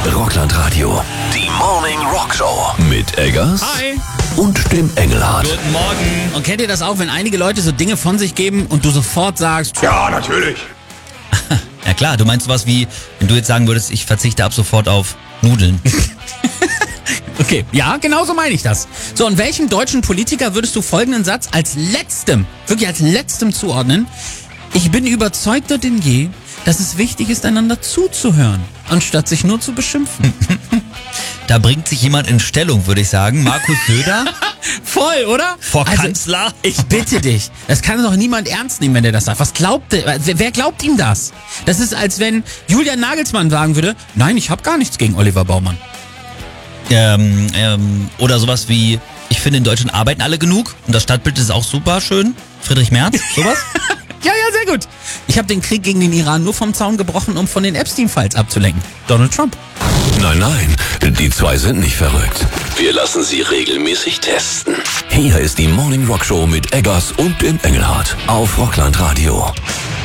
Rockland Radio. Die Morning Rock Show. Mit Eggers. Hi. Und dem Engelhardt. Guten Morgen. Und kennt ihr das auch, wenn einige Leute so Dinge von sich geben und du sofort sagst, Ja, natürlich. Ja klar, du meinst sowas wie, wenn du jetzt sagen würdest, ich verzichte ab sofort auf Nudeln. okay, ja, genau so meine ich das. So, und welchem deutschen Politiker würdest du folgenden Satz als letztem, wirklich als letztem zuordnen? Ich bin überzeugter denn je, dass es wichtig ist, einander zuzuhören, anstatt sich nur zu beschimpfen. Da bringt sich jemand in Stellung, würde ich sagen. Markus Söder Voll, oder? vor Kanzler. Ich bitte dich, das kann doch niemand ernst nehmen, wenn der das sagt. Was glaubt der? Wer glaubt ihm das? Das ist, als wenn Julian Nagelsmann sagen würde, nein, ich habe gar nichts gegen Oliver Baumann. Oder sowas wie, ich finde in Deutschland arbeiten alle genug und das Stadtbild ist auch super schön. Friedrich Merz, sowas? Ja, sehr gut. Ich habe den Krieg gegen den Iran nur vom Zaun gebrochen, um von den Epstein-Files abzulenken. Donald Trump. Nein, die zwei sind nicht verrückt. Wir lassen sie regelmäßig testen. Hier ist die Morning Rock Show mit Eggers und dem Engelhardt auf Rockland Radio.